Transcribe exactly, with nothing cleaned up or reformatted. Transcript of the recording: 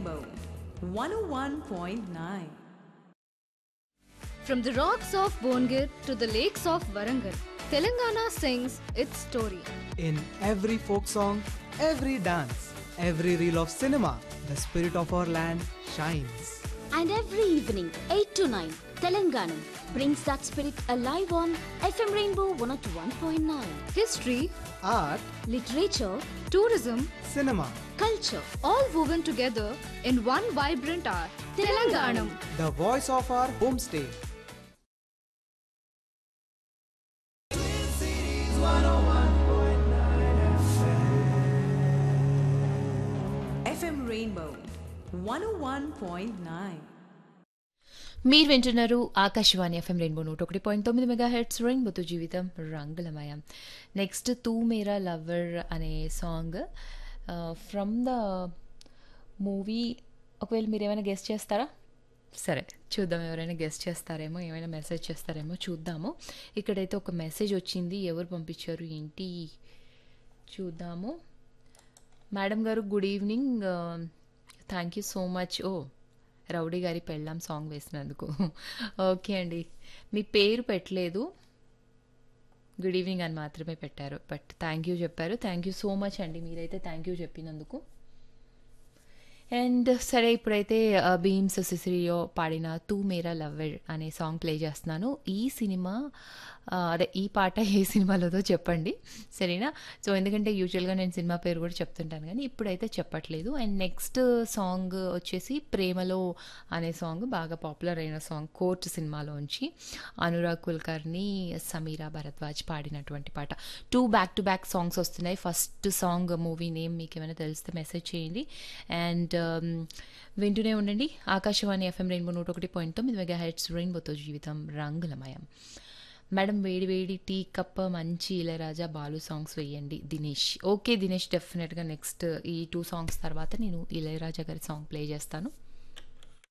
Rainbow one oh one point nine. From the rocks of Bongir to the lakes of Warangal, Telangana sings its story. In every folk song, every dance, every reel of cinema, the spirit of our land shines. And every evening, eight to nine, Telangana brings that spirit alive on F M Rainbow one oh one point nine. History, Art, Literature, tourism, cinema, culture, all woven together in one vibrant art. Telanganam. the voice of our homestay. F M Rainbow one oh one point nine. మీరు వింటున్నారు Akashvani FM rainbow నూట ఒకటి point తొమ్మిది mega heads రెయిన్బోతో జీవితం రంగులమయం. Next తూ మేరా lover అనే సాంగ్ ఫ్రమ్ ద మూవీ. ఒకవేళ మీరు ఏమైనా గెస్ట్ చేస్తారా? సరే చూద్దాం, ఎవరైనా గెస్ట్ చేస్తారేమో, ఏమైనా మెసేజ్ చేస్తారేమో చూద్దాము. ఇక్కడైతే ఒక మెసేజ్ వచ్చింది, ఎవరు పంపించారు ఏంటి చూద్దాము. మేడం గారు good evening, thank you so much. Oh rowdy గారి పెళ్ళాం సాంగ్ వేసినందుకు ఓకే అండి. మీ పేరు పెట్టలేదు, గుడ్ ఈవినింగ్ అని మాత్రమే పెట్టారు, బట్ థ్యాంక్ యూ చెప్పారు. థ్యాంక్ యూ సో మచ్ అండి, మీరైతే థ్యాంక్ యూ చెప్పినందుకు. అండ్ సరే ఇప్పుడైతే బీమ్స్ సిసిరియో పాడిన తూ మేరా లవర్ అనే సాంగ్ ప్లే చేస్తున్నాను. ఈ సినిమా అదే ఈ పాట ఏ సినిమాలోదో చెప్పండి సరేనా. సో ఎందుకంటే యూజువల్గా నేను సినిమా పేరు కూడా చెప్తుంటాను కానీ ఇప్పుడైతే చెప్పట్లేదు. అండ్ నెక్స్ట్ సాంగ్ వచ్చేసి ప్రేమలో అనే సాంగ్, బాగా పాపులర్ అయిన సాంగ్ కోర్ట్ సినిమాలోంచి అనురాగ్ కుల్కర్ని సమీరా భరద్వాజ్ పాడినటువంటి పాట. Two back to back songs వస్తున్నాయి. ఫస్ట్ సాంగ్ మూవీ నేమ్ మీకు ఏమైనా తెలిస్తే మెసేజ్ చేయండి. అండ్ వింటూనే ఉండండి ఆకాశవాణి ఎఫ్ఎం రెయిన్బో నూట ఒకటి పాయింట్ తొమ్మిది మెగా హెడ్స్ రెయిన్బోతో జీవితం రంగులమయం. మేడం వేడి వేడి టీ కప్ మంచి ఇళయరాజా బాలు సాంగ్స్ వేయండి దినేష్. ఓకే దినేష్, డెఫినెట్గా నెక్స్ట్ ఈ టూ సాంగ్స్ తర్వాత నేను ఇళయరాజా గారి సాంగ్ ప్లే చేస్తాను.